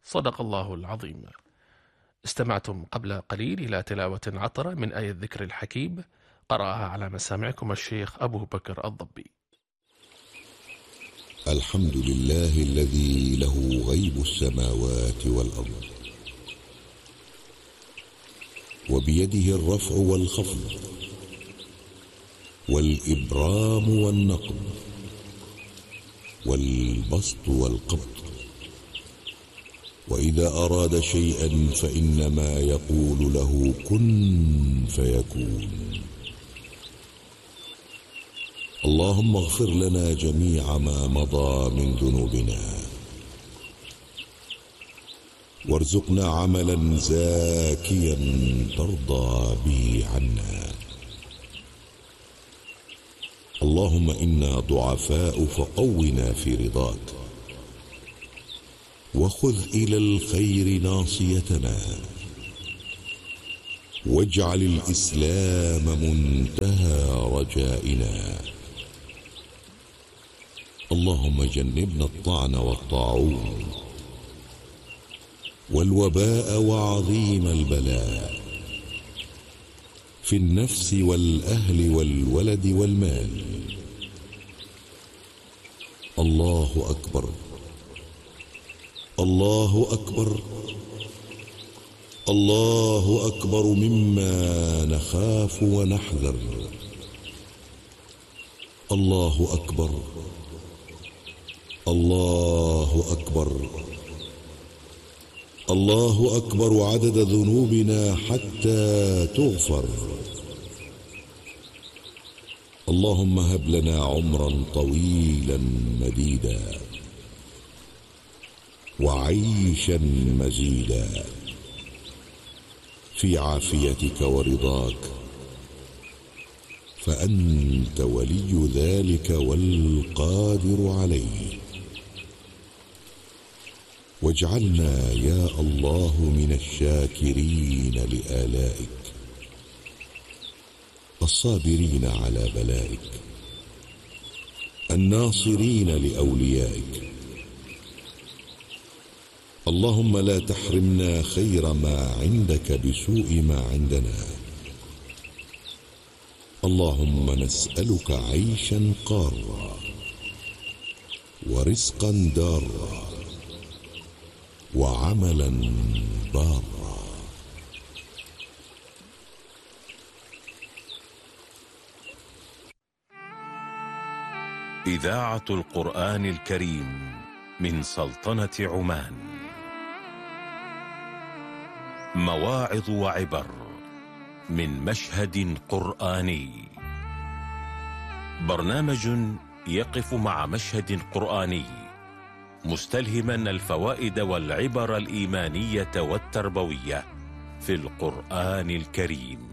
صدق الله العظيم. استمعتم قبل قليل إلى تلاوة عطرة من آية الذكر الحكيم، قرأها على مسامعكم الشيخ أبو بكر الضبي. الحمد لله الذي له غيب السماوات والأرض، وبيده الرفع والخفض والإبرام والنقض والبسط والقبض، وإذا أراد شيئا فإنما يقول له كن فيكون. اللهم اغفر لنا جميع ما مضى من ذنوبنا، وارزقنا عملا زاكيا ترضى به عنا. اللهم إنا ضعفاء فقونا في رضاك، وخذ إلى الخير ناصيتنا، واجعل الإسلام منتهى رجائنا. اللهم جنبنا الطعن والطاعون والوباء وعظيم البلاء في النفس والأهل والولد والمال. الله أكبر، الله أكبر، الله أكبر مما نخاف ونحذر. الله أكبر، الله أكبر، الله أكبر عدد ذنوبنا حتى تغفر. اللهم هب لنا عمرا طويلا مديدا، وعيشا مزيدا في عافيتك ورضاك، فأنت ولي ذلك والقادر عليه. واجعلنا يا الله من الشاكرين لآلائك، الصابرين على بلائك، الناصرين لأوليائك. اللهم لا تحرمنا خير ما عندك بسوء ما عندنا. اللهم نسألك عيشا قارا، ورزقا دارا، وعملا بارا. إذاعة القرآن الكريم من سلطنة عمان، مواعظ وعبر من مشهد قرآني. برنامج يقف مع مشهد قرآني مستلهما الفوائد والعبر الإيمانية والتربوية في القرآن الكريم.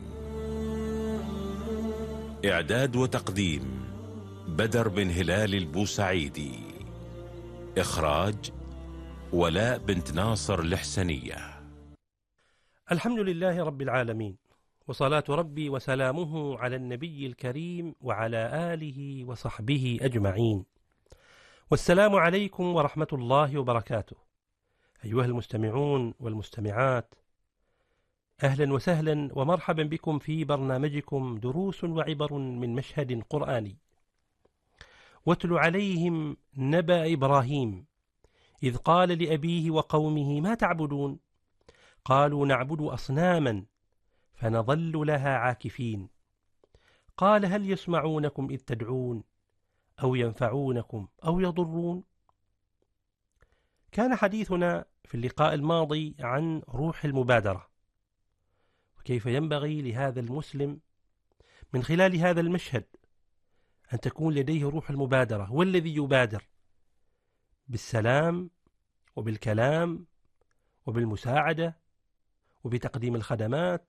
إعداد وتقديم بدر بن هلال البوسعيدي. إخراج ولاء بنت ناصر الحسنية. الحمد لله رب العالمين، وصلاة ربي وسلامه على النبي الكريم وعلى آله وصحبه أجمعين. والسلام عليكم ورحمة الله وبركاته. أيها المستمعون والمستمعات، أهلا وسهلا ومرحبا بكم في برنامجكم دروس وعبر من مشهد قرآني. واتل عليهم نبأ إبراهيم إذ قال لأبيه وقومه ما تعبدون؟ قالوا نعبد أصناما فنظل لها عاكفين. قال هل يسمعونكم إذ تدعون أو ينفعونكم أو يضرون؟ كان حديثنا في اللقاء الماضي عن روح المبادرة، وكيف ينبغي لهذا المسلم من خلال هذا المشهد أن تكون لديه روح المبادرة، هو الذي يبادر بالسلام وبالكلام وبالمساعدة وبتقديم الخدمات.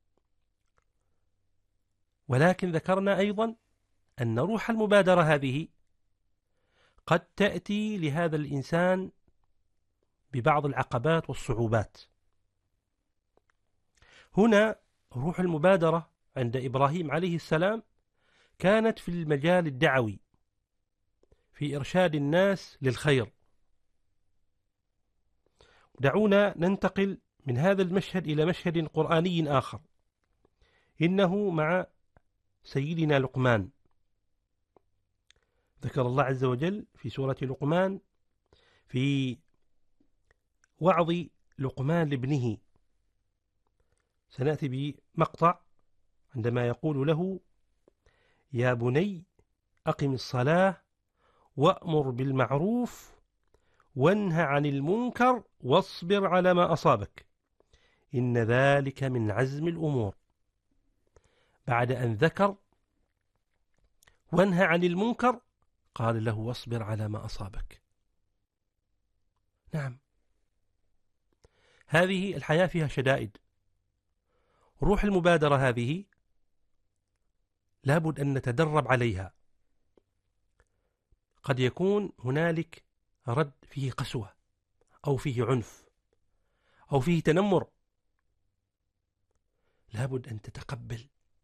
ولكن ذكرنا أيضا أن روح المبادرة هذه قد تأتي لهذا الإنسان ببعض العقبات والصعوبات. هنا روح المبادرة عند إبراهيم عليه السلام كانت في المجال الدعوي، في إرشاد الناس للخير، دعونا ننتقل من هذا المشهد إلى مشهد قرآني آخر، إنه مع سيدنا لقمان. ذكر الله عز وجل في سورة لقمان في وعظ لقمان لابنه، سنأتي بمقطع عندما يقول له: يا بني أقم الصلاة وأمر بالمعروف وانه عن المنكر واصبر على ما أصابك إن ذلك من عزم الأمور. بعد أن ذكر وانه عن المنكر قال له: واصبر على ما أصابك. نعم، هذه الحياة فيها شدائد. روح المبادرة هذه لابد أن نتدرب عليها. قد يكون هنالك رد فيه قسوة أو فيه عنف أو فيه تنمر، لابد أن تتقبل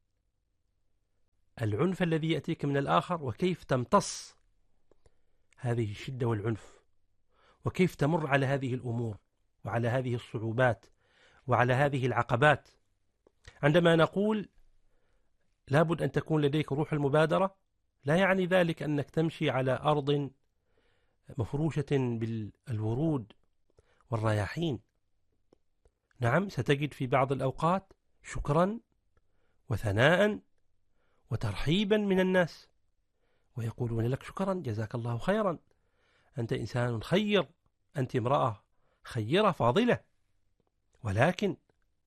العنف الذي يأتيك من الآخر، وكيف تمتص هذه الشدة والعنف، وكيف تمر على هذه الأمور وعلى هذه الصعوبات وعلى هذه العقبات. عندما نقول لابد أن تكون لديك روح المبادرة، لا يعني ذلك أنك تمشي على أرض مفروشة بالورود والرياحين. نعم، ستجد في بعض الأوقات شكرا وثناء وترحيبا من الناس، ويقولون لك: شكرا، جزاك الله خيرا، أنت إنسان خير، أنت امرأة خيرة فاضلة. ولكن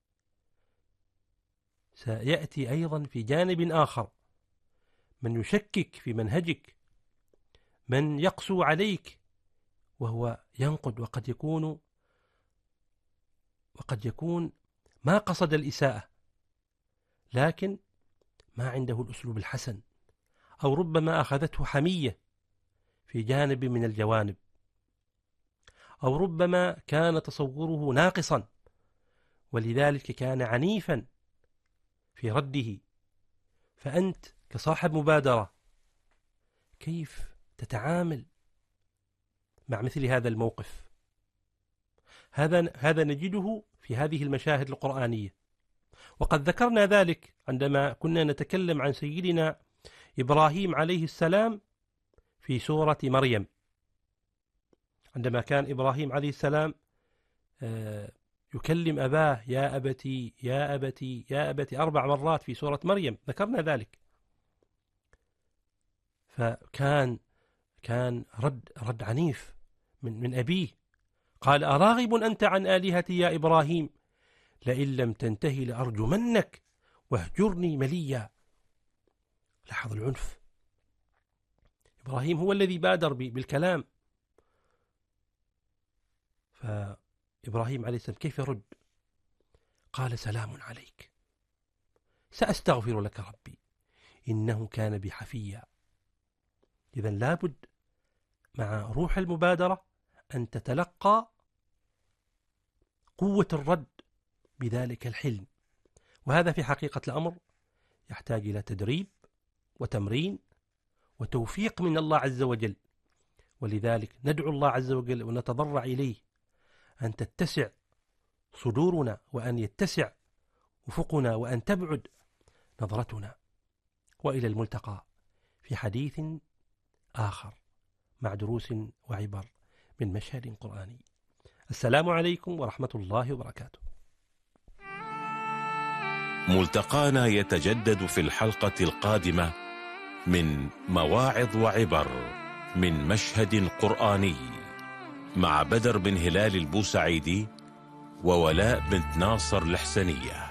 سيأتي أيضا في جانب آخر من يشكك في منهجك، من يقسو عليك وهو ينقد، وقد يكون ما قصد الإساءة، لكن ما عنده الأسلوب الحسن، أو ربما أخذته حمية في جانب من الجوانب، أو ربما كان تصوره ناقصا ولذلك كان عنيفا في رده. فأنت كصاحب مبادرة كيف تتعامل مع مثل هذا الموقف؟ هذا نجده في هذه المشاهد القرآنية، وقد ذكرنا ذلك عندما كنا نتكلم عن سيدنا إبراهيم عليه السلام في سورة مريم، عندما كان إبراهيم عليه السلام يكلم أباه: يا أبتي يا أبتي يا أبتي 4 مرات في سورة مريم، ذكرنا ذلك. فكان رد عنيف من أبيه، قال: أراغب أنت عن آلهتي يا إبراهيم لئن لم تنتهي لأرجمنك واهجرني مليا. لاحظ العنف، إبراهيم هو الذي بادر بالكلام، فإبراهيم عليه السلام كيف يرد؟ قال: سلام عليك، سأستغفر لك ربي إنه كان بي حفيا. إذن لابد مع روح المبادرة أن تتلقى قوة الرد بذلك الحلم، وهذا في حقيقة الأمر يحتاج إلى تدريب وتمرين وتوفيق من الله عز وجل. ولذلك ندعو الله عز وجل ونتضرع إليه أن تتسع صدورنا، وأن يتسع أفقنا، وأن تبعد نظرتنا. وإلى الملتقى في حديث آخر مع دروس وعبر من مشهد قرآني. السلام عليكم ورحمة الله وبركاته. ملتقانا يتجدد في الحلقة القادمة من مواعظ وعبر من مشهد قرآني مع بدر بن هلال البوسعيدي وولاء بنت ناصر الحسنية.